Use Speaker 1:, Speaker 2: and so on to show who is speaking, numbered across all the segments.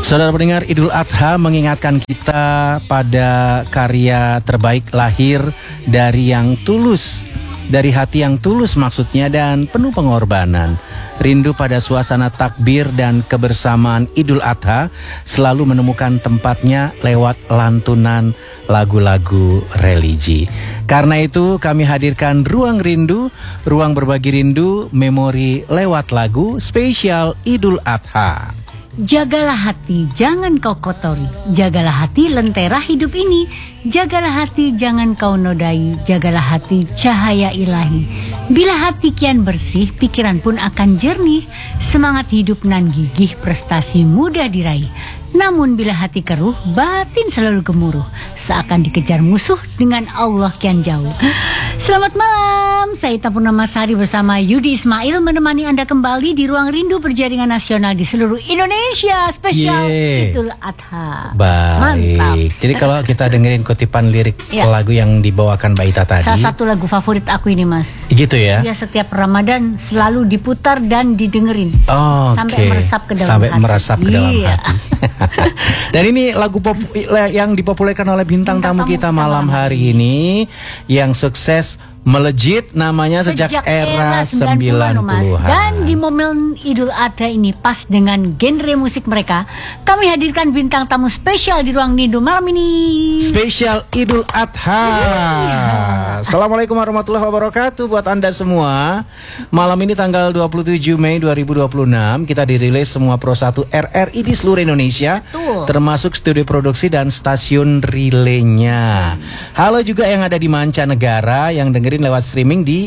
Speaker 1: Saudara pendengar, Idul Adha mengingatkan kita pada karya terbaik lahir dari yang tulus, dari hati yang tulus maksudnya, dan penuh pengorbanan. Rindu pada suasana takbir dan kebersamaan Idul Adha selalu menemukan tempatnya lewat lantunan lagu-lagu religi. Karena itu kami hadirkan Ruang Rindu, ruang berbagi rindu, memori lewat lagu spesial Idul Adha.
Speaker 2: Jagalah hati, jangan kau kotori. Jagalah hati, lentera hidup ini. Jagalah hati, jangan kau nodai. Jagalah hati, cahaya ilahi. Bila hati kian bersih, pikiran pun akan jernih. Semangat hidup nan gigih, prestasi mudah diraih. Namun bila hati keruh, batin selalu gemuruh. Seakan dikejar musuh, dengan Allah kian jauh. Selamat malam, saya Ita Purnamasari bersama Yudi Ismail menemani Anda kembali di Ruang Rindu Berjaringan Nasional di seluruh Indonesia. Spesial Idul Adha.
Speaker 1: Baik.
Speaker 2: Mantap.
Speaker 1: Jadi kalau kita dengerin kutipan lirik lagu yang dibawakan Mbak Ita tadi,
Speaker 2: salah satu lagu favorit aku ini, Mas.
Speaker 1: Gitu ya?
Speaker 2: Ya, setiap Ramadan selalu diputar dan didengerin. Sampai meresap ke dalam hati.
Speaker 1: Meresap ke dalam hati. Dan ini lagu yang dipopulerkan oleh bintang tamu kita malam hari ini, yang sukses melejit namanya sejak era 90-an.
Speaker 2: Dan di momen Idul Adha ini, pas dengan genre musik mereka, kami hadirkan bintang tamu spesial di Ruang Rindu malam ini.
Speaker 1: Spesial Idul Adha. Assalamualaikum warahmatullahi wabarakatuh buat Anda semua. Malam ini tanggal 27 Mei 2026 kita dirilis semua Pro 1 RRI di seluruh Indonesia.
Speaker 2: Betul. Termasuk
Speaker 1: studio produksi dan stasiun relaynya. Halo juga yang ada di mancanegara yang dengerin lewat streaming di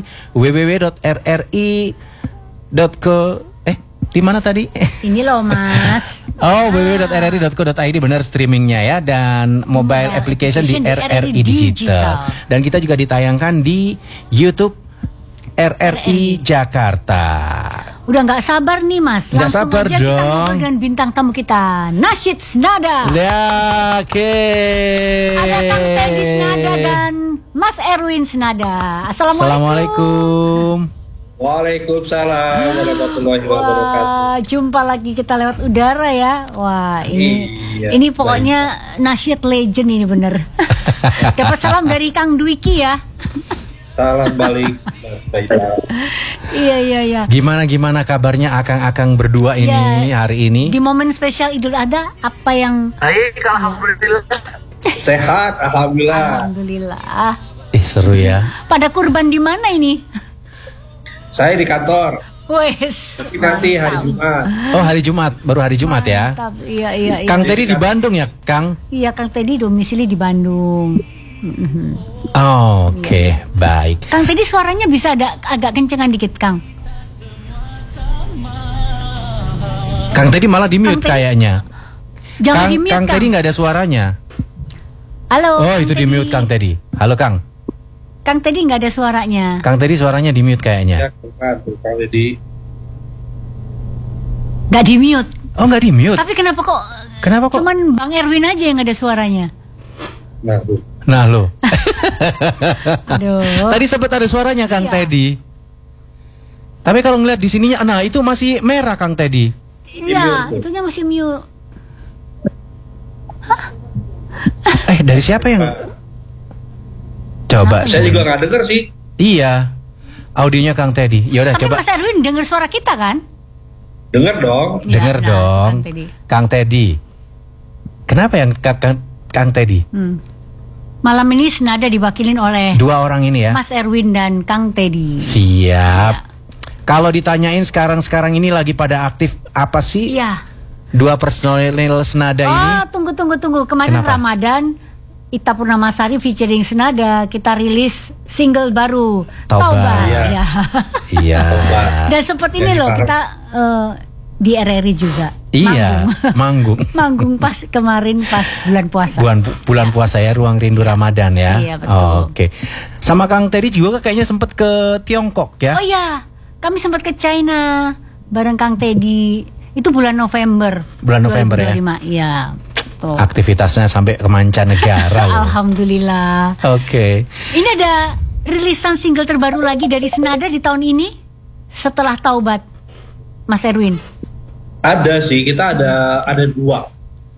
Speaker 1: www.rri.co. Di mana tadi?
Speaker 2: Ini loh, Mas.
Speaker 1: www.rri.co.id, benar streamingnya ya, dan mobile application di RRI Digital. Dan kita juga ditayangkan di YouTube RRI Jakarta.
Speaker 2: Udah nggak sabar nih, Mas.
Speaker 1: Nggak
Speaker 2: langsung
Speaker 1: sabar
Speaker 2: aja
Speaker 1: dong.
Speaker 2: Kita ngobrol dengan bintang tamu kita, Nasyid Snada.
Speaker 1: Oke.
Speaker 2: Ada Kang Teddy Snada dan Mas Erwin Snada.
Speaker 1: Assalamualaikum.
Speaker 3: Waalaikumsalam warahmatullahi wabarakatuh.
Speaker 2: Wah, jumpa lagi kita lewat udara ya. Wah, ini pokoknya Nasyid legend ini bener. Dapat salam dari Kang Dwiki ya.
Speaker 3: Salam balik.
Speaker 2: Iya.
Speaker 1: Gimana kabarnya akang-akang berdua ini hari ini?
Speaker 2: Di momen spesial Idul Adha, apa yang?
Speaker 3: Baik, alhamdulillah. Sehat, alhamdulillah.
Speaker 2: Alhamdulillah.
Speaker 1: Seru ya.
Speaker 2: Pada kurban di mana ini?
Speaker 3: Saya di kantor.
Speaker 2: Wes.
Speaker 3: Nanti hari Jumat.
Speaker 1: Oh, hari Jumat, baru hari Jumat ya.
Speaker 2: Iya.
Speaker 1: Kang Teddy di Bandung ya, Kang?
Speaker 2: Iya, Kang Teddy domisili di Bandung.
Speaker 1: Oke, baik.
Speaker 2: Kang Teddy suaranya bisa agak kencengan dikit, Kang.
Speaker 1: Kang Teddy malah di mute kayaknya.
Speaker 2: Jangan di mute,
Speaker 1: Kang Teddy nggak ada suaranya.
Speaker 2: Halo.
Speaker 1: Oh, itu di mute Kang Teddy. Halo, Kang.
Speaker 2: Kang Teddy nggak ada suaranya.
Speaker 1: Kang Teddy suaranya di mute kayaknya.
Speaker 3: Ya, Kang Teddy.
Speaker 2: Nggak di mute.
Speaker 1: Oh, nggak di mute.
Speaker 2: Tapi kenapa kok? Cuman Bang Erwin aja yang ada suaranya.
Speaker 1: Nah lo.
Speaker 2: Aduh.
Speaker 1: Tadi sempat ada suaranya Kang Teddy. Tapi kalau ngeliat di sininya, nah itu masih merah Kang Teddy.
Speaker 2: Iya, itunya masih mute.
Speaker 1: Dari siapa yang? Coba.
Speaker 3: Saya juga nggak denger sih.
Speaker 1: Iya. Audionya Kang Teddy. Yaudah
Speaker 2: tapi
Speaker 1: coba.
Speaker 2: Mas Erwin dengar suara kita kan?
Speaker 3: Dengar dong.
Speaker 1: Dengar dong. Kang Teddy. Kenapa yang Kang Teddy?
Speaker 2: Malam ini Snada diwakilin oleh
Speaker 1: dua orang ini ya,
Speaker 2: Mas Erwin dan Kang Teddy.
Speaker 1: Siap. Ya. Kalau ditanyain sekarang ini lagi pada aktif apa sih?
Speaker 2: Iya.
Speaker 1: Dua personil Snada ini.
Speaker 2: Oh, tunggu. Kemarin kenapa? Ramadan Ita Purnamasari featuring Snada, kita rilis single baru Taubat.
Speaker 1: Iya.
Speaker 2: Dan sempat ini loh kita di RRI juga.
Speaker 1: Iya, manggung.
Speaker 2: Manggung pas kemarin pas bulan puasa.
Speaker 1: Bulan puasa ya, Ruang Rindu Ramadan ya.
Speaker 2: Iya, betul.
Speaker 1: Oke. Sama Kang Teddy juga kayaknya sempat ke Tiongkok ya.
Speaker 2: Oh iya, kami sempat ke China bareng Kang Teddy. Itu bulan November.
Speaker 1: Bulan November 2025,
Speaker 2: ya. Iya.
Speaker 1: Oh. Aktivitasnya sampai ke mancanegara loh.
Speaker 2: Alhamdulillah.
Speaker 1: Oke.
Speaker 2: Ini ada rilisan single terbaru lagi dari Snada di tahun ini setelah Taubat, Mas Erwin.
Speaker 3: Ada sih, kita ada dua.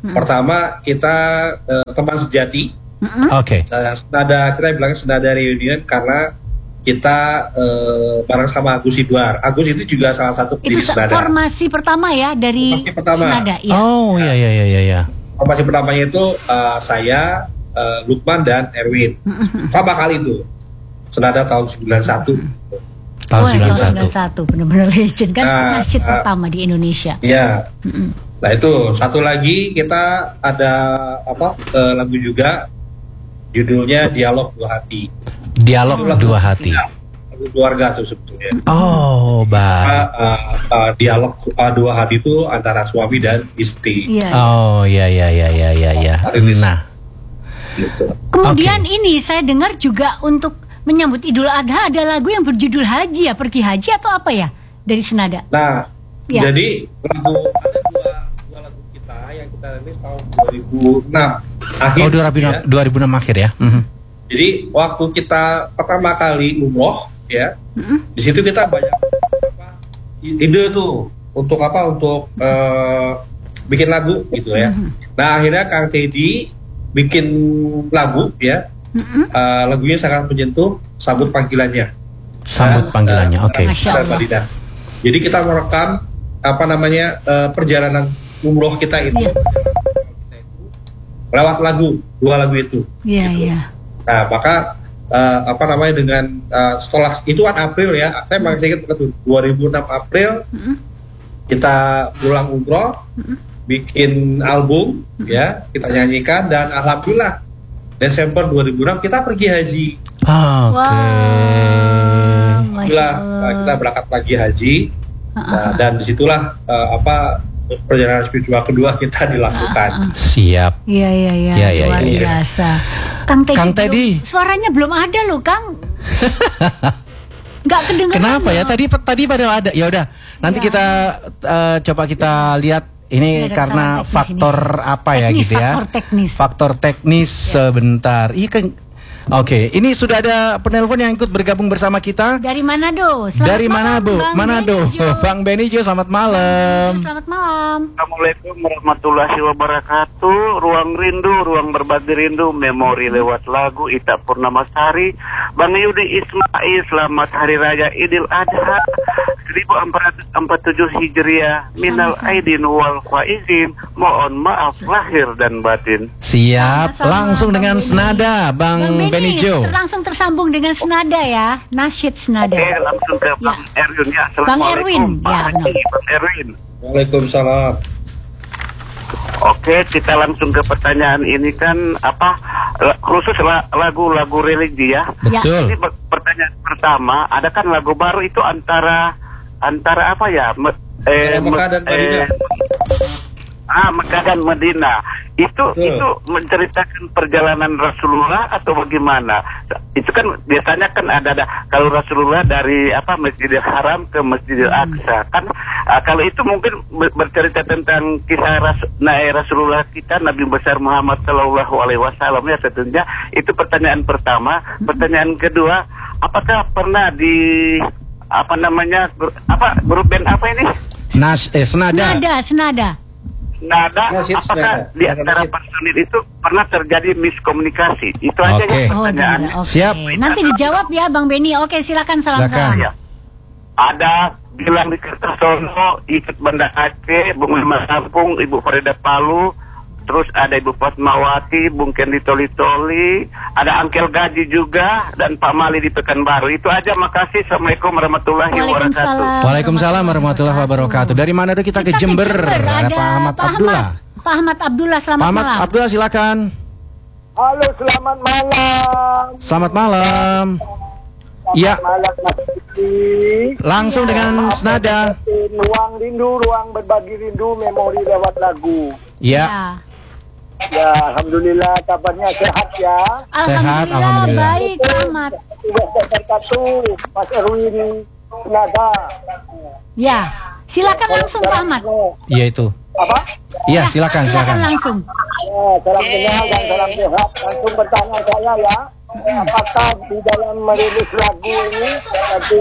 Speaker 3: Pertama kita teman sejati.
Speaker 1: Oke.
Speaker 3: Senada kita bilangnya senada reunion karena kita bareng sama Agus Idwar. Agus itu juga salah satu pendiri
Speaker 2: Itu
Speaker 3: Senada.
Speaker 2: formasi pertama ya dari
Speaker 3: Formasi pertama.
Speaker 2: Senada. Ya.
Speaker 1: Oh iya.
Speaker 3: Formasi pertamanya itu saya, Lukman dan Erwin. Pertama kali itu Senada tahun 91.
Speaker 1: Tahun
Speaker 2: Tahun
Speaker 1: 91.
Speaker 2: 91 benar-benar legend kan, nasyid
Speaker 3: Nah,
Speaker 2: pertama di Indonesia.
Speaker 3: Iya. Nah itu satu lagi kita ada lagu juga judulnya Dialog Dua Hati.
Speaker 1: Dialog Dua Hati.
Speaker 3: Lagu keluarga tuh sebetulnya.
Speaker 1: Oh, baik.
Speaker 3: Dialog Dua Hati itu antara suami dan istri.
Speaker 2: Iya.
Speaker 1: Oh, iya. Nah,
Speaker 3: Gitu.
Speaker 2: Kemudian ini saya dengar juga untuk menyambut Idul Adha ada lagu yang berjudul Haji ya, pergi haji atau apa ya dari Senada.
Speaker 3: Nah,
Speaker 2: Ya.
Speaker 3: jadi ada dua lagu kita yang kita rilis tahun 2006 akhir.
Speaker 1: oh
Speaker 3: ya.
Speaker 1: 2006 akhir ya.
Speaker 3: Jadi waktu kita pertama kali umroh ya, di situ kita banyak ide tuh untuk bikin lagu gitu ya. Nah akhirnya Kang Teddy bikin lagu ya, lagunya sangat menyentuh, Sambut Panggilannya.
Speaker 1: Sambut panggilannya. Oke.
Speaker 2: Masya Allah.
Speaker 3: Mbak Dina. Jadi kita merekam perjalanan umroh kita itu lewat dua lagu itu.
Speaker 2: Iya,
Speaker 3: Gitu.
Speaker 2: iya.
Speaker 3: Nah maka dengan setelah itu kan April ya, saya masih ingat betul 2006 April kita pulang umroh, bikin album ya, kita nyanyikan dan alhamdulillah Desember 2006 kita pergi haji.
Speaker 1: Oke.
Speaker 2: Masya
Speaker 3: Alhamdulillah
Speaker 2: Allah.
Speaker 3: kita berangkat lagi haji. Nah, dan disitulah perjalanan spiritual kedua kita dilakukan.
Speaker 1: Siap.
Speaker 2: Iya,
Speaker 1: Iya,
Speaker 2: luar
Speaker 1: iya.
Speaker 2: biasa. Kang
Speaker 1: Kang
Speaker 2: Teddy,
Speaker 1: Teddy.
Speaker 2: suaranya belum ada loh, Kang. Nggak kedengeran.
Speaker 1: Kenapa ya?
Speaker 2: loh.
Speaker 1: Tadi padahal ada. Ya udah. Nanti
Speaker 2: Ya.
Speaker 1: kita coba kita lihat ini
Speaker 2: Ada
Speaker 1: karena
Speaker 2: kesalahan teknis
Speaker 1: faktor
Speaker 2: ini.
Speaker 1: apa ya
Speaker 2: Teknis,
Speaker 1: gitu ya.
Speaker 2: faktor teknis.
Speaker 1: Faktor teknis sebentar. Iya kan. Oke, ini sudah ada penelpon yang ikut bergabung bersama kita.
Speaker 2: Dari Manado. Selamat
Speaker 1: Dari
Speaker 2: malam,
Speaker 1: Manado,
Speaker 2: Bang
Speaker 1: Manado.
Speaker 2: Benijo.
Speaker 1: Bang Benijo, selamat malam.
Speaker 2: Selamat malam.
Speaker 4: Assalamualaikum warahmatullahi wabarakatuh. Ruang rindu, ruang berbagi rindu, memori lewat lagu Ita Purnamasari. Bang Yudi Ismail, selamat Hari Raya Idul Adha 1447 Hijriah. Minal
Speaker 2: Sama-sama.
Speaker 4: aidin wal faizin. Mohon maaf lahir dan batin.
Speaker 1: Siap,
Speaker 2: Sama-sama,
Speaker 1: langsung
Speaker 2: Bang
Speaker 1: dengan
Speaker 2: Beni.
Speaker 1: senada, Bang Benijo.
Speaker 2: Langsung tersambung dengan Senada ya. Nasyid Senada.
Speaker 4: Oke, langsung ke Bang Erwin ya.
Speaker 2: Bang Erwin,
Speaker 4: Assalamualaikum, Pak
Speaker 2: ya,
Speaker 4: Haji,
Speaker 2: benar.
Speaker 4: Bang Erwin.
Speaker 3: Waalaikumsalam.
Speaker 4: Oke, kita langsung ke pertanyaan ini kan khusus lagu-lagu religi ya.
Speaker 1: Betul.
Speaker 4: Ini pertanyaan pertama, ada kan lagu baru itu antara apa ya?
Speaker 3: Mekah dan Madinah.
Speaker 4: Mekah dan Madinah.
Speaker 3: Betul.
Speaker 4: Itu menceritakan perjalanan Rasulullah atau bagaimana? Itu kan biasanya kan ada kalau Rasulullah dari Masjidil Haram ke Masjidil Aqsa kan, kalau itu mungkin bercerita tentang kisah Rasulullah kita, Nabi besar Muhammad Shallallahu Alaihi Wasallam ya tentunya. Itu pertanyaan pertama. Pertanyaan kedua, apakah pernah di grup band apa ini?
Speaker 1: Senada.
Speaker 2: Senada.
Speaker 4: Nada,
Speaker 3: Nasyid
Speaker 4: apakah
Speaker 3: Senada.
Speaker 4: di antara personil itu pernah terjadi miskomunikasi? Itu aja
Speaker 1: Oke.
Speaker 4: ya
Speaker 2: Oh,
Speaker 4: pertanyaannya.
Speaker 2: oke.
Speaker 1: Siap.
Speaker 2: Nanti dijawab ya Bang Beni. Oke, silakan
Speaker 1: Silakan.
Speaker 2: salam.
Speaker 4: Ya. Ada bilang di Kertosono, ikut Banda Aceh, Bung Lima Lampung, Ibu Farida Palu, terus ada Ibu Fatmawati, Bung Kendi Toli-Toli, ada Angkel Gaji juga, dan Pak Mali di Pekanbaru. Itu aja, makasih. Assalamualaikum warahmatullahi wabarakatuh.
Speaker 2: Waalaikumsalam.
Speaker 1: Waalaikumsalam warahmatullahi wabarakatuh. Dari mana kita ke Jember? Ada Pak Ahmad Abdullah.
Speaker 2: Pak Ahmad Abdullah, selamat
Speaker 1: Pak Ahmad
Speaker 2: malam.
Speaker 1: Abdullah silakan.
Speaker 5: Halo, selamat malam.
Speaker 1: Selamat malam. Ya,
Speaker 5: Malam Mas Siti.
Speaker 1: langsung dengan senada.
Speaker 5: Ruang rindu, ruang berbagi rindu, memori lewat lagu.
Speaker 1: Ya,
Speaker 5: Ya, alhamdulillah kabarnya sehat ya.
Speaker 1: Sehat,
Speaker 2: Alhamdulillah,
Speaker 1: alhamdulillah.
Speaker 2: baik Pak Ahmad.
Speaker 5: Sudah terkatu, Mas Erwin Nada.
Speaker 2: Ya, silakan langsung Pak Ahmad.
Speaker 1: iya itu.
Speaker 5: Apa?
Speaker 1: Iya, silakan, silakan.
Speaker 2: langsung.
Speaker 5: Ya, salam kenal dan salam sehat. Langsung bertanya saya ya. Apakah di dalam merilis lagu ini nanti yang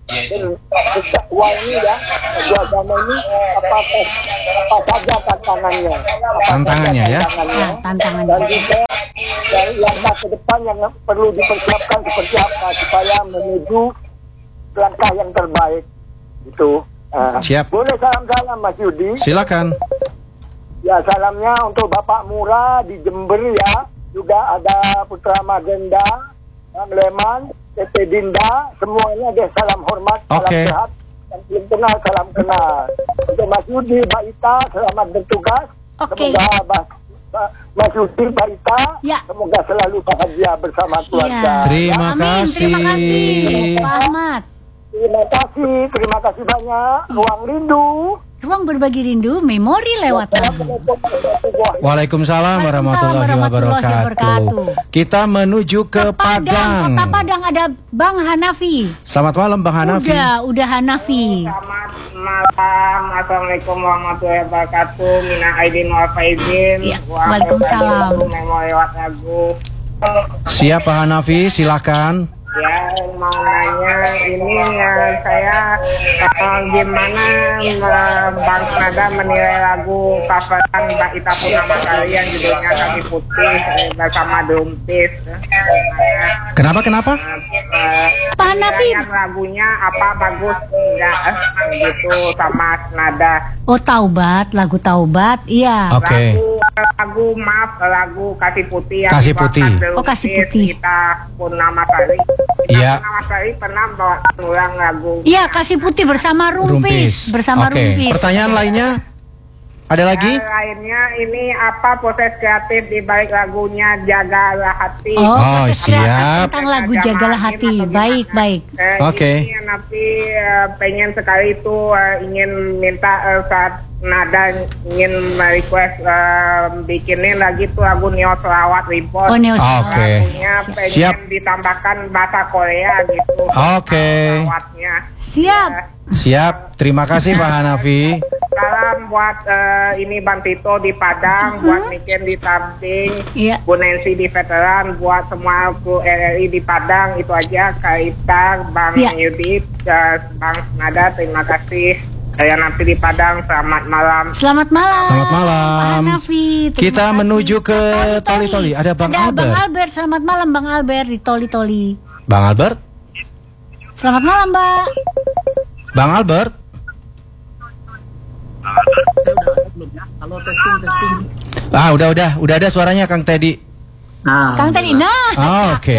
Speaker 5: berdakwah ini ya, agama ini apa saja tantangannya.
Speaker 1: Tantangannya ya.
Speaker 2: Tantangannya.
Speaker 5: Dan juga dari yang ke depan yang perlu dipersiapkan seperti apa supaya menuju langkah yang terbaik itu.
Speaker 1: Siap.
Speaker 5: Boleh salam-salam Mas Yudi?
Speaker 1: Silakan.
Speaker 5: Ya, salamnya untuk Bapak Mura di Jember ya. Juga ada Putra Magenda, Bang Leman, Tete Dinda, semuanya deh salam hormat, salam sehat. Yang belum kenal, salam kenal. Untuk Mas Yudi, Mbak Ita, selamat bertugas. Semoga Mas Yudi, Mbak Ita, semoga selalu bahagia bersama keluarga.
Speaker 1: Terima kasih.
Speaker 2: Terima kasih, Pak Ahmad.
Speaker 5: Terima kasih banyak. Ruang Rindu.
Speaker 2: Ruang berbagi rindu, memori lewat lagu.
Speaker 1: Waalaikumsalam warahmatullahi wabarakatuh. Kita menuju ke Padang.
Speaker 2: Kota Padang ada Bang Hanafi.
Speaker 1: Selamat malam Bang Hanafi.
Speaker 2: Udah Hanafi.
Speaker 6: Selamat malam. Assalamualaikum warahmatullahi wabarakatuh. Minal aidin wal faizin.
Speaker 2: Waalaikumsalam.
Speaker 6: Memori lewat lagu.
Speaker 1: Siap Pak Hanafi, silakan.
Speaker 6: Ya, mau nanya ini saya gimana Bang Nada menilai lagu coveran Mbak Ita Purnamasari yang judulnya Kaki Putih bersama Drumpis.
Speaker 1: Kenapa?
Speaker 2: Pak Hanafi,
Speaker 6: lagunya apa bagus enggak gitu sama Nada.
Speaker 2: Oh, Taubat, lagu Taubat, iya.
Speaker 1: Oke.
Speaker 6: Lagu Kasih Putih yang
Speaker 1: Kasih Putih.
Speaker 2: Oh, Kasih Putih.
Speaker 6: Kita Purnamasari.
Speaker 1: Iya.
Speaker 6: Purnamasari pernah bawa ulang lagu.
Speaker 2: Iya, Kasih Putih bersama Rumpis. Bersama Rumpis.
Speaker 1: Pertanyaan lainnya? Ada lagi?
Speaker 6: Lainnya ini apa proses kreatif di balik lagunya Jagalah Hati.
Speaker 2: Oh,
Speaker 1: siap.
Speaker 2: Tentang lagu Jagalah Hati. Baik.
Speaker 1: Oke.
Speaker 6: Ini nanti pengen sekali itu ingin minta saat Nada ingin request bikinin lagi tuh lagu Neo Selawat Reborn.
Speaker 2: Oh, Neo
Speaker 1: Selawat. Oke.
Speaker 6: Lagunya pengen ditambahkan bahasa Korea gitu.
Speaker 1: Oke.
Speaker 6: Selawatnya.
Speaker 1: Siap. Terima kasih Pak Hanafi.
Speaker 6: Salam buat ini Bang Tito di Padang, buat Niken di Tamping, Bu Nancy di Veteran, buat semua kru RRI di Padang. Itu aja. Kaita, Bang Yudit, Bang Nada, terima kasih. Saya nanti di Padang. Selamat malam.
Speaker 2: Selamat malam.
Speaker 1: Pak
Speaker 2: Hanafi.
Speaker 1: Kita menuju ke Toli-Toli. Ada Bang Albert.
Speaker 2: Bang Albert. Selamat malam Bang Albert di Toli-Toli.
Speaker 1: Bang Albert.
Speaker 2: Selamat malam, Mbak.
Speaker 1: Bang Albert.
Speaker 7: Halo, testing.
Speaker 1: Udah ada suaranya Kang Teddy.
Speaker 2: Kang Teddy,
Speaker 1: Oke.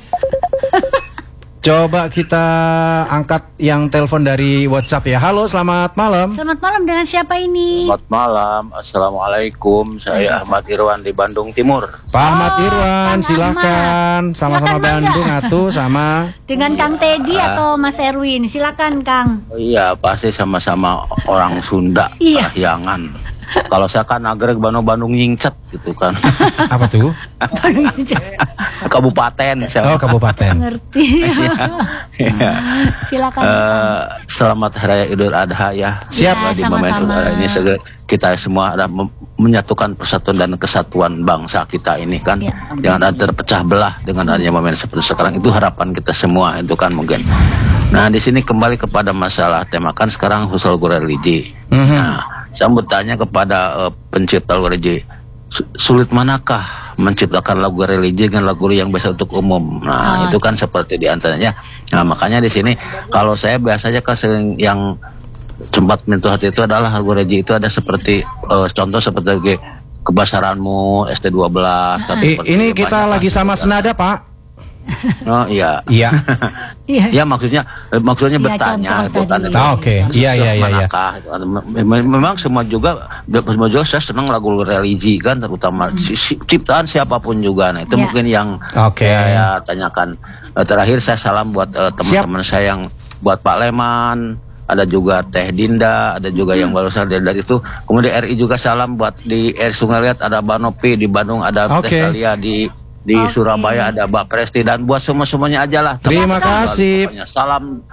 Speaker 1: Coba kita angkat yang telepon dari WhatsApp ya. Halo, selamat malam.
Speaker 2: Selamat malam, dengan siapa ini?
Speaker 8: Selamat malam, Assalamualaikum. Saya Ahmad Irwan di Bandung Timur.
Speaker 1: Pak Ahmad Irwan, silakan. Sama-sama Bandung atuh sama.
Speaker 2: Dengan Kang Teddy atau Mas Erwin? Silakan, Kang.
Speaker 8: Iya, pasti sama-sama orang Sunda, Kahyangan. Kalau saya kan nagreg Bandung nyingcet gitu kan.
Speaker 1: Apa tuh?
Speaker 8: Kabupaten.
Speaker 1: Oh, kabupaten.
Speaker 2: Ngerti. Silakan.
Speaker 8: Selamat Hari Raya Idul Adha ya.
Speaker 1: Siap.
Speaker 8: Di momen Idul Adha ini kita semua ada menyatukan persatuan dan kesatuan bangsa kita ini kan. Jangan ada terpecah belah dengan adanya momen seperti sekarang. Itu harapan kita semua itu kan mungkin. Nah, di sini kembali kepada masalah tema kan sekarang husnul religi. Nah, saya bertanya kepada pencipta lagu religi, sulit manakah menciptakan lagu religi dengan lagu yang biasa untuk umum? Nah, itu kan seperti diantaranya. Nah, makanya di sini kalau saya biasanya kan yang sempat menyentuh hati itu adalah lagu religi itu ada seperti contoh seperti Kebasaranmu, ST12.
Speaker 1: Ini kita lagi sama senada, Pak.
Speaker 8: Oh iya. Ya maksudnya bertanya gitu kan.
Speaker 1: Oke. Iya.
Speaker 8: Memang semua juga saya senang lagu religi kan, terutama ciptaan siapapun juga. Nah, itu mungkin yang saya tanyakan. Terakhir saya salam buat teman-teman saya yang buat Pak Leman, ada juga Teh Dinda, ada juga yang barusan dari itu. Kemudian RI juga salam buat di Sungai Liat ada Banopi, di Bandung ada Teh Talia, di Surabaya ada Mbak Presti, dan buat semuanya aja lah.
Speaker 1: Terima kasih.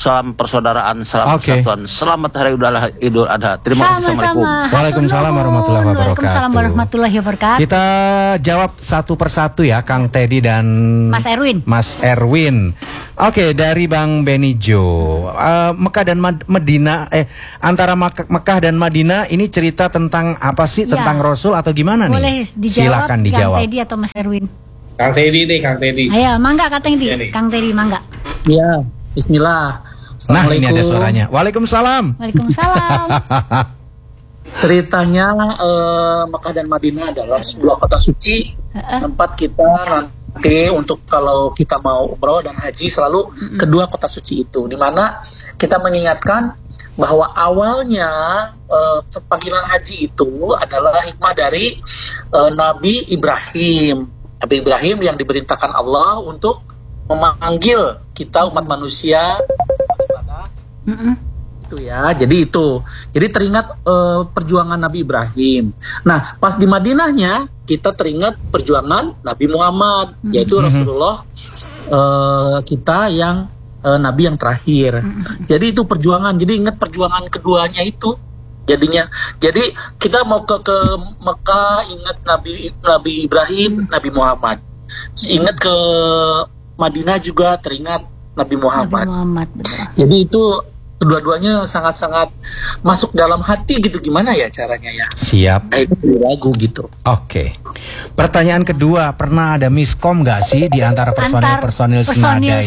Speaker 8: salam persaudaraan, salam persatuan. Selamat Hari Idul Adha. Terima kasih. Assalamualaikum.
Speaker 1: Waalaikumsalam warahmatullahi wabarakatuh.
Speaker 2: Waalaikumsalam warahmatullahi wabarakatuh.
Speaker 1: Kita jawab satu persatu ya, Kang Teddy dan Mas Erwin. Oke, dari Bang Benijo, Mekah dan Madinah, antara Mekah dan Madinah ini cerita tentang apa sih? Tentang Rasul atau gimana nih?
Speaker 2: Boleh dijawab, silakan dijawab. Kang Teddy atau Mas Erwin?
Speaker 3: Kang Teddy nih, Kang Teddy.
Speaker 2: Ayo, mangga Kang Teddy. Kang Teddy, mangga.
Speaker 7: Iya, bismillah.
Speaker 1: Nah, ini ada suaranya. Waalaikumsalam.
Speaker 2: Waalaikumsalam.
Speaker 7: Ceritanya Mekah dan Madinah adalah sebuah kota suci, tempat kita nanti untuk kalau kita mau umroh dan haji selalu kedua kota suci itu, di mana kita mengingatkan bahwa awalnya panggilan haji itu adalah hikmah dari Nabi Ibrahim. Nabi Ibrahim yang diperintahkan Allah untuk memanggil kita umat manusia ibadah. Itu ya, jadi teringat perjuangan Nabi Ibrahim. Nah, pas di Madinahnya kita teringat perjuangan Nabi Muhammad, yaitu Rasulullah kita yang Nabi yang terakhir. Jadi itu perjuangan, jadi ingat perjuangan keduanya itu. Jadinya, jadi kita mau ke Mekah ingat Nabi Ibrahim, Nabi Muhammad. Ingat ke Madinah juga teringat Nabi Muhammad. Jadi itu kedua-duanya sangat-sangat masuk dalam hati gitu. Gimana ya caranya ya?
Speaker 1: Siap.
Speaker 7: Kayak lagu gitu.
Speaker 1: Oke. Pertanyaan kedua, pernah ada miskom nggak sih di antara personil senada ini?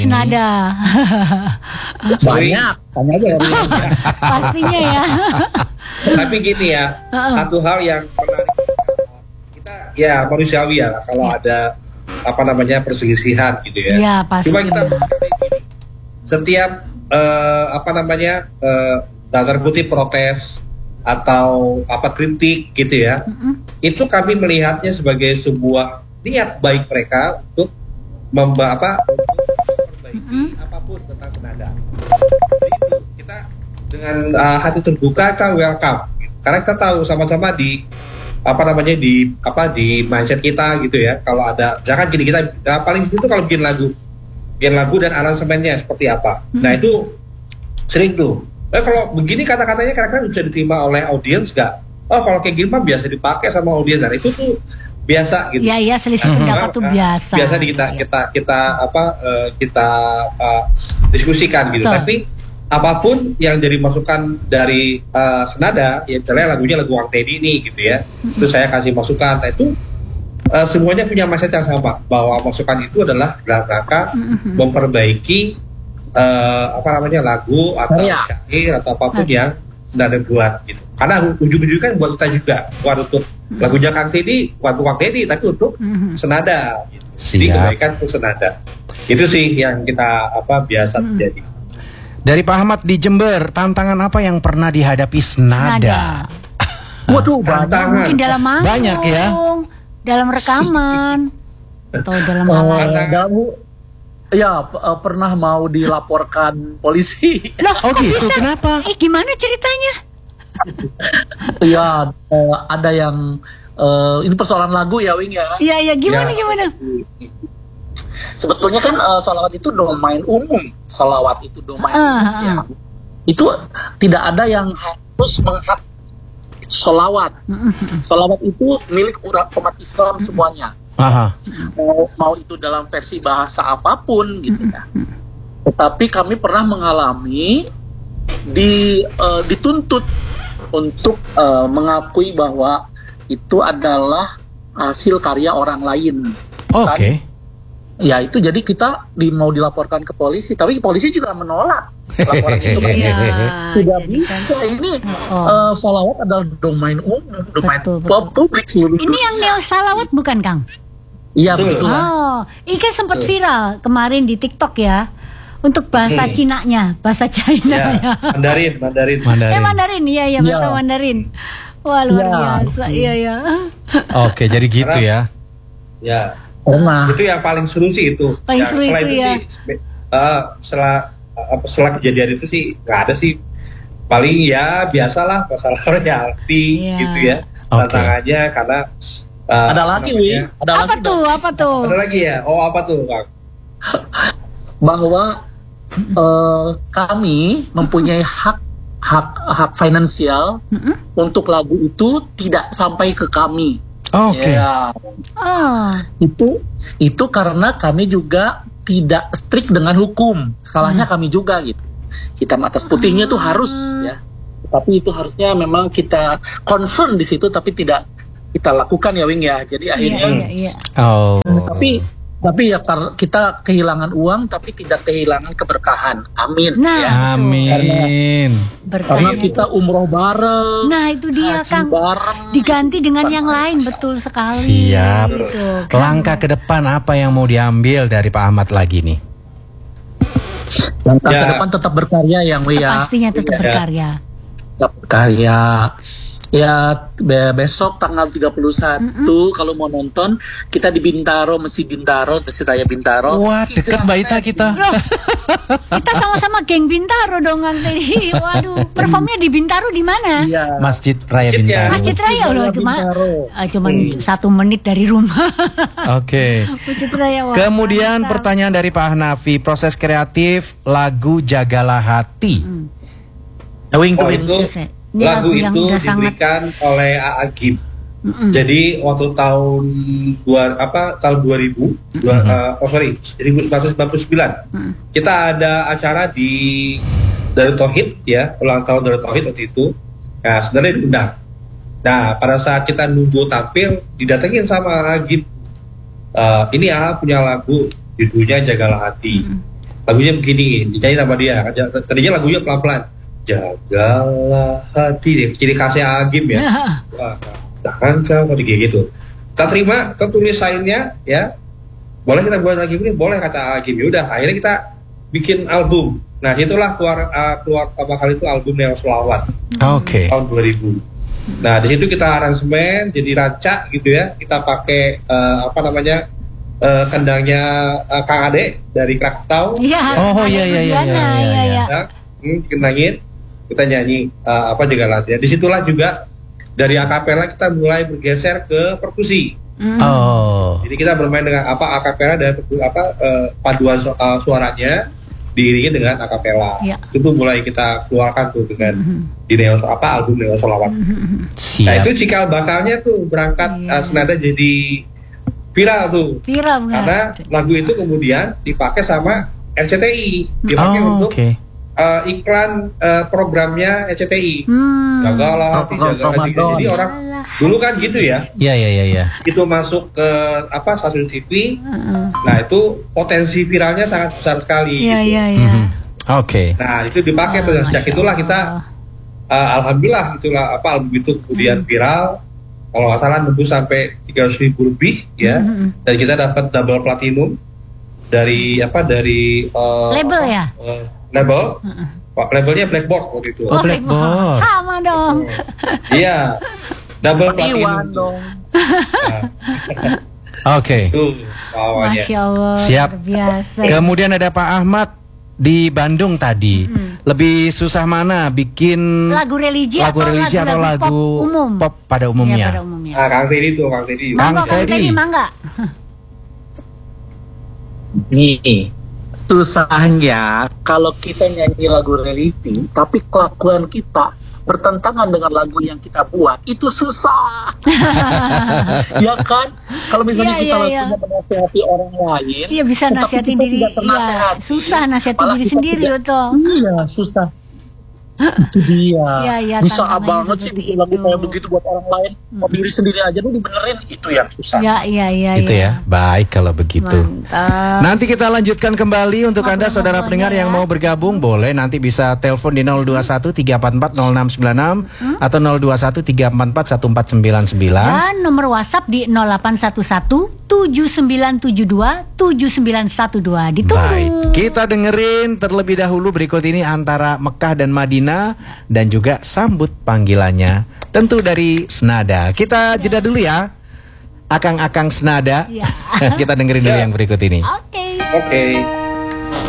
Speaker 7: Banyak. Tanya aja hari ini.
Speaker 2: Pastinya ya.
Speaker 3: Tapi gini ya, satu hal yang pernah kita ya manusiawi ya kalau ada perselisihan gitu ya.
Speaker 2: Iya, pasti.
Speaker 3: Cuma kita setiap dalam kutip protes atau kritik gitu ya, itu kami melihatnya sebagai sebuah niat baik mereka untuk memperbaiki apapun tentang senada. Jadi kita dengan hati terbuka kita welcome, gitu. Karena kita tahu sama-sama di mindset kita gitu ya. Kalau ada, jangan gini, kita paling itu kalau bikin lagu dan aransemennya seperti apa. Nah itu sering tuh. Kalau begini kata-katanya kira-kira bisa diterima oleh audiens nggak? Oh kalau kayak gini mah biasa dipakai sama audiens. Dan itu tuh biasa gitu.
Speaker 2: Iya selisih pendapat tuh biasa.
Speaker 3: Biasa kita diskusikan gitu. Betul. Tapi apapun yang jadi masukan dari senada, ya misalnya lagunya lagu Kang Teddy nih gitu ya. Terus saya kasih masukan. Nah itu semuanya punya mindset yang sama, bahwa masukan itu adalah dalam rangka memperbaiki lagu atau syair atau apapun yang sudah dibuat gitu. Karena ujung-ujungnya kan buat kita juga, bukan untuk lagunya Kang Teddy, bukan untuk Kang Teddy, tapi untuk senada gitu. Jadi kebaikan untuk senada. Itu sih yang kita biasa terjadi.
Speaker 1: Dari Pak Ahmad di Jember, tantangan apa yang pernah dihadapi senada?
Speaker 7: Waduh, tantangan.
Speaker 2: Mungkin dalam manggung,
Speaker 1: banyak ya.
Speaker 2: Dalam rekaman atau dalam hal lain.
Speaker 7: Ya, pernah mau dilaporkan polisi.
Speaker 2: Loh, kok
Speaker 1: gitu?
Speaker 2: Bisa?
Speaker 1: Kenapa?
Speaker 2: Gimana ceritanya?
Speaker 7: Ya, ada yang ini persoalan lagu ya, Wing ya.
Speaker 2: Iya, gimana?
Speaker 7: Sebetulnya kan salawat itu domain umum. Salawat itu domain umum ya. Itu tidak ada yang harus menghafal salawat. Salawat itu milik umat Islam semuanya. Mau itu dalam versi bahasa apapun gitu ya. Tetapi kami pernah mengalami dituntut untuk mengakui bahwa itu adalah hasil karya orang lain.
Speaker 1: Oke.
Speaker 7: Ya itu jadi kita mau dilaporkan ke polisi, tapi polisi juga menolak laporan itu. Tidak bisa ini salawat adalah domain umum, domain publik seluruh.
Speaker 2: Ini yang neo salawat bukan Kang?
Speaker 7: Iya betul.
Speaker 2: Oh, ini kan sempat viral kemarin di TikTok ya. Untuk bahasa Cinanya, bahasa China ya.
Speaker 3: Mandarin.
Speaker 2: Mandarin, iya bahasa Mandarin. Wah luar biasa, iya.
Speaker 1: Oke, jadi gitu ya.
Speaker 3: Ya.
Speaker 7: Pernah.
Speaker 3: Itu yang paling seru sih itu.
Speaker 2: Paling seru itu ya.
Speaker 3: Setelah kejadian itu sih nggak ada sih. Paling ya biasalah masalah royalti gitu ya. Tantangannya karena
Speaker 7: ada lagi, Win.
Speaker 2: Apa tuh?
Speaker 3: Ada lagi ya? Oh, apa tuh, Kang?
Speaker 7: Bahwa kami mempunyai hak finansial untuk lagu itu tidak sampai ke kami.
Speaker 1: Oke.
Speaker 7: Ya. Itu karena kami juga tidak strict dengan hukum. Salahnya kami juga gitu. Hitam atas putihnya tuh harus ya. Tapi itu harusnya memang kita confirm di situ, tapi tidak kita lakukan ya Wing ya. Jadi akhirnya tapi ya kita kehilangan uang tapi tidak kehilangan keberkahan. Amin.
Speaker 2: Nah,
Speaker 7: ya.
Speaker 1: Amin.
Speaker 7: Karena kita umroh bareng.
Speaker 2: Nah, itu dia Kang.
Speaker 7: Bareng.
Speaker 2: Diganti dengan yang lain, betul sekali.
Speaker 1: Siap.
Speaker 2: Gitu,
Speaker 1: Langkah ke depan apa yang mau diambil dari Pak Ahmad lagi nih?
Speaker 7: Langkah ke depan tetap berkarya yang
Speaker 2: pastinya tetap berkarya.
Speaker 7: Tetap berkarya. Ya besok tanggal 31 kalau mau nonton kita di Bintaro, Masjid Raya Bintaro.
Speaker 1: Wah, dekat Mbak Ita kita.
Speaker 2: Loh, kita sama-sama geng Bintaro dong nanti. Waduh, performnya di Bintaro di mana?
Speaker 7: Iya.
Speaker 1: Masjid Raya Bintaro.
Speaker 2: Masjid Raya loh, cuma 1 menit dari rumah.
Speaker 1: Oke.
Speaker 2: Masjid Raya.
Speaker 1: Kemudian pertanyaan dari Pak Hanafi, proses kreatif lagu Jagalah Hati.
Speaker 3: Lagu itu diberikan oleh Agim. Jadi waktu tahun 2000, 1999 kita ada acara di Darut Tauhid ya, ulang tahun Darut Tauhid waktu itu. Nah, sebenarnya diundang. Nah, pada saat kita nunggu tampil, didatengin sama Agim. Ini punya lagu judulnya Jagalah Hati. Lagunya begini, dinyanyi sama dia. Tadinya lagunya pelan-pelan. Jagalah hati, ciri khasnya Agim ya. Wah, jangan kau kayak gitu. Kita terima, kita tulis lainnya ya. Boleh kita buat lagi ini, boleh kata Agim. Ya udah, akhirnya kita bikin album. Nah, itulah keluar pertama kali itu album Neo Solawat.
Speaker 1: Oke.
Speaker 3: Tahun 2000. Nah, di situ kita aransemen jadi rancak gitu ya. Kita pakai kendangnya Kang Ade dari Krakatau.
Speaker 2: Iya.
Speaker 1: Oh iya.
Speaker 3: Kendangin. Kita nyanyi Jagalah Hati. Disitulah juga dari akapela kita mulai bergeser ke perkusi. Jadi kita bermain dengan akapela dan paduan suaranya diiringi dengan akapela. Itu mulai kita keluarkan tuh dengan di album Neo Solawat. Nah itu cikal bakalnya tuh berangkat senada jadi viral tuh. Karena lagu itu kemudian dipakai sama RCTI, dipakai untuk iklan programnya RCTI. Jagalah Hati. Jadi orang dulu kan gitu ya.
Speaker 1: Iya.
Speaker 3: Itu masuk ke stasiun TV. Nah, itu potensi viralnya sangat besar sekali gitu.
Speaker 1: Oke.
Speaker 3: Nah, itu dipakai sejak itulah kita alhamdulillah itulah album itu kemudian viral. Kalau nggak salah nembus sampai 300.000 lebih ya. Dan kita dapat double platinum dari
Speaker 2: label ya?
Speaker 3: Label, labelnya Blackboard waktu itu.
Speaker 1: Oh, Blackboard.
Speaker 2: Sama dong.
Speaker 3: Iya, double platinum
Speaker 7: dong.
Speaker 1: Oke.
Speaker 2: Masya Allah.
Speaker 1: Siap.
Speaker 2: Biasa.
Speaker 1: Kemudian ada Pak Ahmad di Bandung tadi. Lebih susah mana bikin
Speaker 2: lagu religi
Speaker 1: atau lagu pop pada umumnya?
Speaker 2: Iya, pada umumnya.
Speaker 3: Kang Teddy.
Speaker 2: Kang Teddy, mangga.
Speaker 7: Nih. Susahnya kalau kita nyanyi lagu religi tapi kelakuan kita bertentangan dengan lagu yang kita buat, itu susah. Ya kan? Kalau misalnya kita lakukan menasihati orang lain,
Speaker 2: bisa nasihatin diri. Iya, susah nasihatin diri sendiri loh.
Speaker 7: Iya, susah. Itu dia. Bisa banget sih bikin lagu kayak begitu buat orang lain. Mau diri sendiri aja lu dibenerin, itu yang susah.
Speaker 2: Iya.
Speaker 1: Itu ya. Baik kalau begitu.
Speaker 2: Mantap.
Speaker 1: Nanti kita lanjutkan kembali untuk Anda saudara pendengar yang mau bergabung, boleh nanti bisa telepon di 021 344 0696 atau 021 344 1499.
Speaker 2: Dan nomor WhatsApp di 0811 7972 7912. Ditunggu.
Speaker 1: Baik, kita dengerin terlebih dahulu berikut ini antara Mekah dan Madinah dan juga sambut panggilannya tentu dari Senada. Kita jeda dulu ya, akang-akang Senada. Kita dengerin dulu yang berikut ini.
Speaker 2: Oke.